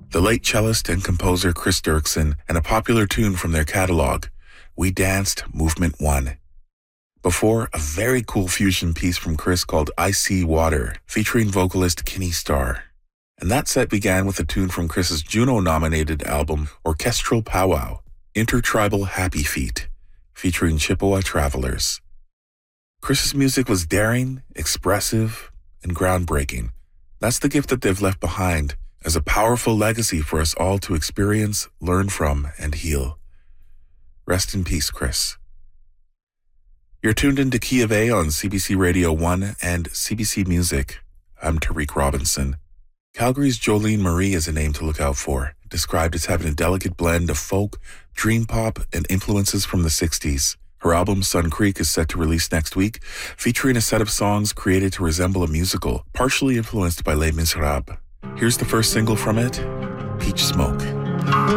the late cellist and composer Chris Dirksen, and a popular tune from their catalog, We Danced Movement 1. Before, a very cool fusion piece from Chris called I See Water, featuring vocalist Kenny Starr. And that set began with a tune from Chris's Juno-nominated album Orchestral Powwow, Intertribal Happy Feet, featuring Chippewa Travelers. Chris's music was daring, expressive, and groundbreaking. That's the gift that they've left behind as a powerful legacy for us all to experience, learn from, and heal. Rest in peace, Chris. You're tuned into Key of A on CBC Radio 1 and CBC Music. I'm Tariq Robinson. Calgary's Jolene Marie is a name to look out for, described as having a delicate blend of folk, dream pop, and influences from the 60s. Her album Sun Creek is set to release next week, featuring a set of songs created to resemble a musical, partially influenced by Les Miserables. Here's the first single from it, Peach Smoke.